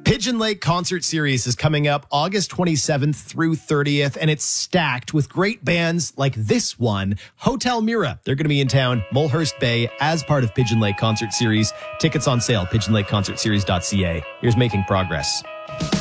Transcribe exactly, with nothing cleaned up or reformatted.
Pigeon Lake Concert Series is coming up August twenty-seventh through thirtieth, and it's stacked with great bands like this one, Hotel Mira. They're going to be in town, Mulhurst Bay, as part of Pigeon Lake Concert Series. Tickets on sale, pigeon lake concert series dot c a. Here's Making Progress.